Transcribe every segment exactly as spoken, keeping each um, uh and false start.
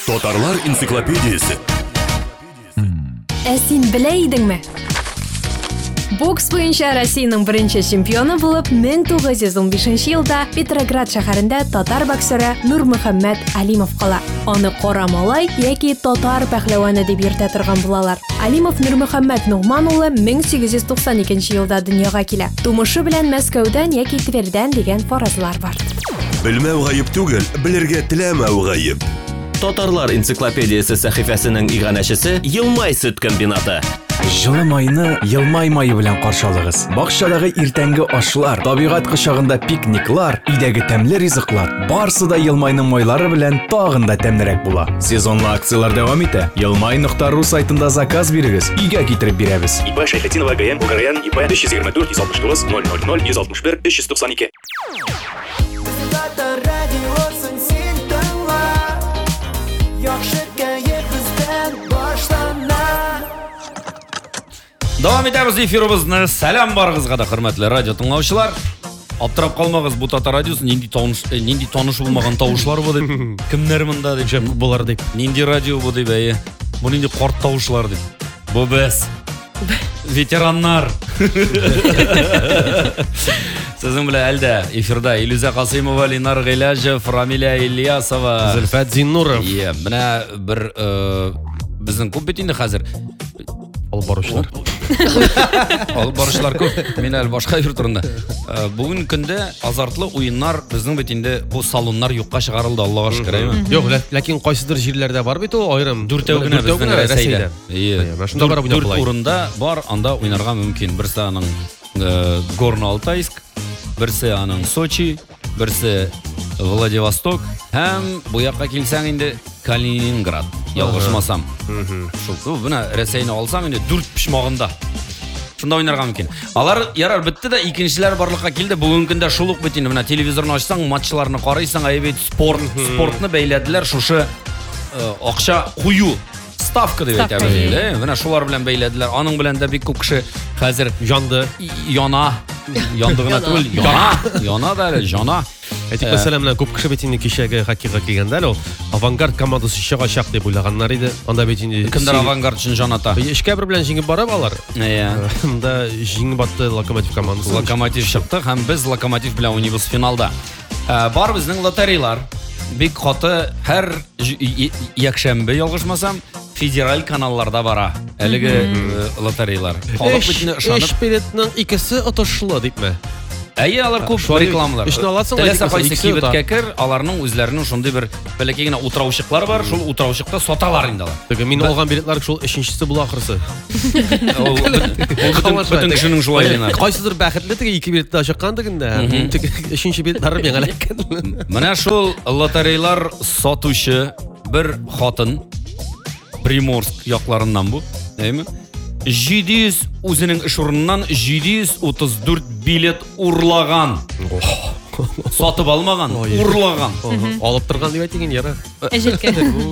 Татарлар энциклопедиясе. Ә син белә идеңме? Бокс буенча Россиянең беренче чемпионы булып мең тугыз йөз ун бишенче елда Петроград шәһәрендә татар боксеры Нурмөхәммәд Алимов кала. Аны Кара малай яки татар пәһлеваны дип йөртә торган булалар. Алимов Нурмөхәммәд Нугман улы мең сигез йөз туксан икенче елда дөньяга килә. Тумышы белән Мәскәүдән яки Твердән дигән фаразлар бар. Белмәү гаеп түгел, белергә теләмәү гаеп. Татарлар энциклопедиясе сәхифәсенең иганәчесе Елмай сөт комбинаты. Жылы майны Елмай майы белән каршылыгыз. Бакчадагы иртәнге ашлар, табигать кочагында пикниклар, өйдәге тәмле ризыклар, барысы да Елмайның майлары белән тагын да тәмлерәк була. Сезонлы акциялар дәвам итә. елмай нокта ру сайтында заказ бирегез, өйгә китереп бирәбез. ИП Шәйхетдинова ГМ Бугараян ИП биш йөз егерме дүрт йөз алтмыш тугыз ноль ноль ноль йөз алтмыш бер өч йөз туксан ике. Давам итәбез эфирыбызны. Сәлам барыгызга да, хөрмәтле радио тыңлаучылар. Аптырап калмагыз, бу татар радиосы нинди таныш, нинди таныш булмаган тавышлар бу дип. Кемнәр монда дип, булар дип. Нинди радио бу дип, әйе. Бу нинди карт тавышлар дип. Бу без. Ветераннар. Сезнең белән әлдә эфирда Илюза Касыймова, Ленар Гыйләҗев, Рамиля Ильясова, Зөлфәт Зиннуров. Иә, менә бер безнең күп бит инде хәзер. Алып баручылар. Алып баручылар күп. Мен әле башка эфир турында. Бүген көндә азартлы уеннар безнең бит инде бу салоннар юкка чыгарылды, Аллага шөкер, әйме? Юк, ләкин кайсыдыр җирләрдә бар бит ул айрым. Дүртәү генә безнең Рәсәйдә. Иә, шунда барып уйнап була. Урында бар, анда уйнарга мөмкин. Берсе аның Горно-Алтайск, берсе аның Сочи, берсе Владивосток, һәм бу якка килсәң инде Калининград. Ялгышмасам. Шул буны Рәсәйне алсам инде дүрт почмагында. Шунда уйнарга мөмкин. Алар ярар битте дә, икенчеләр барлыкка килде. Бүген көндә шул ук бит инде. Менә телевизорны ачсаң, матчларны карыйсың, әйбәт спорт, спортны бәйләделәр шушы акча кую. Ставка дип әйтәбез инде. Менә шулар белән бәйләделәр. Аның белән дә бик күп кеше хәзер янды. Яна. Янды гына түгел, яна. Яна да әле, яна. Әйтик мәсәлән, менә күп кеше бит инде кичәге хоккейга килгәндә ул Авангард командасы чыгачак дип уйлаганнар иде. Анда бит инде кемдер Авангард өчен җаната. Эшкә бер белән җиңеп барып алар. Иә. Монда җиңеп атты Локомотив командасы. Локомотив чыкты һәм без Локомотив белән уйныйбыз финалда. Бар безнең лотереялар. Бик каты һәр якшәмбе ялгышмасам федераль каналларда бара. Әлеге лотереялар. Халык битне ышанып, эш билетның икесе отышлы дипме? Әйе, алар күп рекламалар. Эшне аласың, Теләсә кайсы кибеткә кер, аларның үзләренең шундый бер бәләкәй генә утраучыклар бар, шул утраучыкта саталар инде алар. Теге мин алган билетлар шул өченчесе була ахырсы. Ул бөтен кешенең шулай дина. Кайсыдыр бәхетле теге ике билетта чыккан дигәндә. Теге өченче билетлар миңа эләккән. Менә шул лотереялар сатучы бер хатын Приморск якларыннан бу, әйме? җиде йөз үзенең эш урыныннан җиде йөз утыз дүрт билет урлаган. Сатып алмаган, урлаган. Алып торган дип әйтеген яра. Әҗәткә.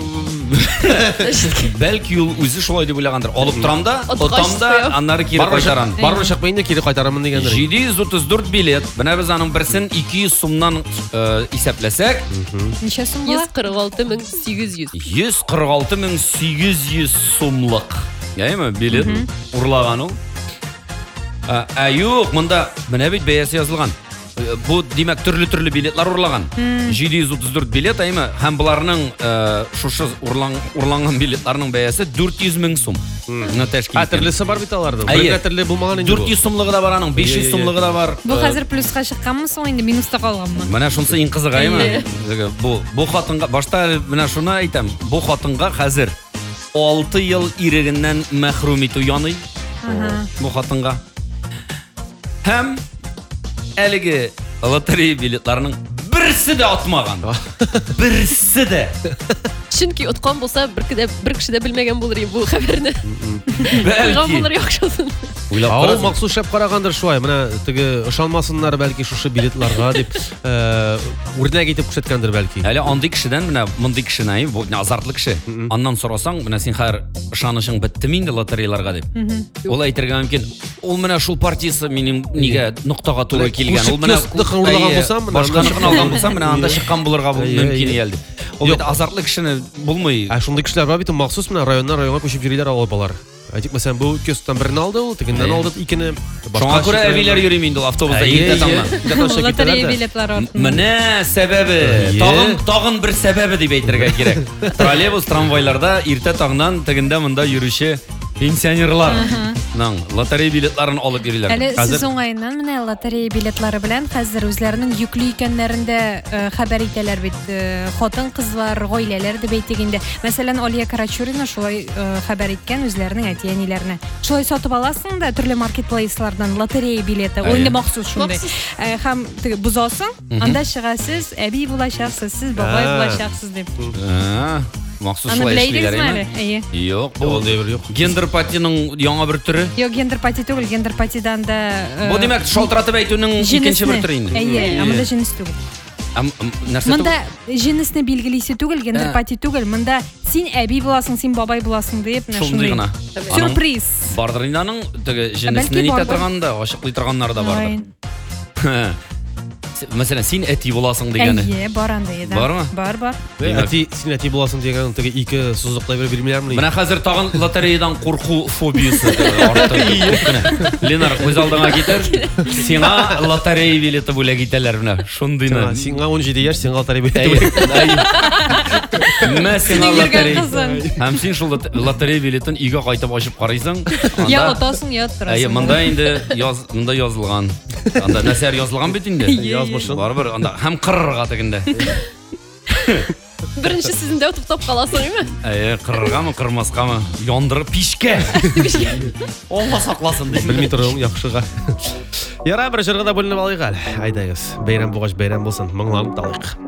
Бәлки ул үзе шулай дип уйлагандыр. Алып торам да, отам да, аннары кире кайтарам. Бармы чыкмый инде кире кайтарамын дигәндер. җиде йөз утыз дүрт билет. Менә без аның берсен ике йөз сумнан исәпләсәк, Ничә сум була? йөз кырык алты мең сигез йөз. йөз кырык алты мең сигез йөз сумлык. Яймы билет урлаган ул. Ә юк, монда менә бит бәясе язылган. Бу димәк төрле-төрле билетлар урлаган. җиде йөз утыз дүрт билет, әйме, һәм буларның шушы урланган билетларның бәясе дүрт йөз мең сум. Менә тәшкил иткән. Төрлесе бар бит аларның. Бер төрле булмаган инде. дүрт йөз сумлыгы да бар аның, биш йөз сумлыгы да бар. Бу хәзер плюска чыкканмы соң инде минуста калганмы? Менә шунысы иң кызыгы, әйме. Бу бу хатынга башта менә шуны әйтәм. Бу хатынга хәзер алты ел ирегеннән мәхрүм итү яный. Бу хатынга. Һәм әлеге лотерея билетларының берсе дә атмаган. Берсе дә. Чөнки откан булса, бер кеше бер кеше дә белмәгән булыр бу хәбәрне. Бәлки. Булыр яхшысын. Уйлап Ау карасаң, махсус шәп карагандыр шулай. Менә теге ышанмасыннар бәлки шушы билетларга дип үрнәк итеп күрсәткәндер бәлки. әле андый кешедән менә мондый кешене, бу азартлы кеше. Аннан сорасаң, менә син хәр ышанышың биттеме инде лотереяларга дип. Ул әйтергә мөмкин. Ул менә шул партиясы минем нигә ноктага туры килгән. Ул менә урлаган булсам, башканыкын алган булсам, менә анда чыккан булырга мөмкин иде. Ул бит азартлы кешене булмый. Ә шундый кешеләр бар бит, махсус менә районнан районга күчеп йөриләр алып алар. Әйтик, мәсәлән, бу көстән берне алды ул, тегеннән алды икене. Шуңа күрә әбиләр йөри инде ул автобуста иртә таңнан. Лотерея билетлары артында. Менә сәбәбе. Тагын тагын бер сәбәбе дип әйтергә кирәк. Троллейбус, трамвайларда иртә таңнан тегендә монда йөрүче пенсионерлар. Нан лотерея билетларын алып йөриләр. Әле сез уңайыннан менә лотерея билетлары белән хәзер үзләренең йөкле икәннәрендә хәбәр итәләр бит. Хатын кызлар, гаиләләр дип әйтик инде. Мәсәлән, Алия Карачурина шулай хәбәр иткән үзләренең әти-әниләренә. Шулай сатып аласың да төрле маркетплейслардан лотерея билеты. Ул инде махсус шундый. Һәм бузасың, анда чыгасыз, әби булачаксыз, сез бабай булачаксыз дип. Махсус шулай эшлиләр име? Юк, бу юк. Гендер патиның яңа бер төре. Юк, гендер пати түгел, гендер патидан да Бу димәк шалтыратып әйтүнең икенче бер төре инде. Әйе, монда җинес түгел. Нәрсә Монда җинесне билгелисе түгел, гендер пати түгел. Монда син әби буласың, син бабай буласың дип, шундый гына. Сюрприз. Бардыр инде аның теге җинесне нитә торганда, ачыклый торганнар да бардыр. Мәсәлән, син әти буласың дигәне. Әйе, бар анда иде. Бармы? Бар, бар. Әти, син әти буласың дигән теге ике сузыклай бер бирмиләрме? Менә хәзер тагын лотереядан курку фобиясы артты. Ленар, үз алдыңа китер. Сиңа лотерея билеты бүләк итәләр менә. Шундыйны. Сиңа унҗиде яшь, сиңа лотерея билеты. Менә сиңа лотерея. Һәм син шул лотерея билетын өйгә кайтып ачып карыйсың. Я отасың, я торасың. Әйе, монда инде яз, монда язылган. Анда нәрсә язылган бит инде. Язмышын. Барбер, анда һәм кырырга тегендә. Беренче сезендә туктап каласың, име? Әйе, кырыргамы, кырмаскамы? Яндырып пишкә. Алла сакласын дип. Белми торам, яхшыга. Ярар, бер җырга да бүленеп алыйк әле. Айдагыз. Бәйрәм булгач бәйрәм булсын. Моңланып талыйк.